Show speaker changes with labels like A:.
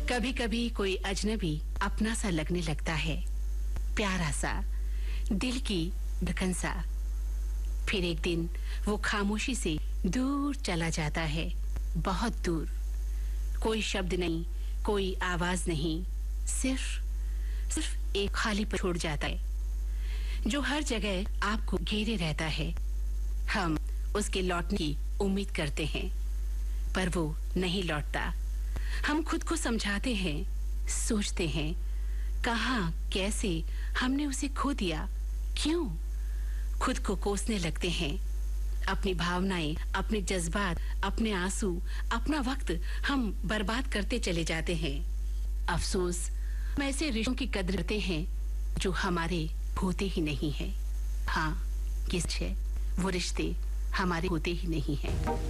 A: कभी कभी कोई अजनबी अपना सा लगने लगता है, प्यारा सा, दिल की धड़कन सा। फिर एक दिन वो खामोशी से दूर चला जाता है, बहुत दूर। कोई शब्द नहीं, कोई आवाज नहीं, सिर्फ एक खाली पर छोड़ जाता है जो हर जगह आपको घेरे रहता है। हम उसके लौटने की उम्मीद करते हैं, पर वो नहीं लौटता। हम खुद को समझाते हैं, सोचते हैं, कहाँ कैसे हमने उसे खो दिया, क्यों? खुद को कोसने लगते हैं। अपनी भावनाएं, अपने जज्बात, अपने आंसू, अपना वक्त हम बर्बाद करते चले जाते हैं। अफसोस, हम ऐसे रिश्तों की कदर करते हैं जो हमारे होते ही नहीं है। हाँ, किस है वो रिश्ते हमारे होते ही नहीं है।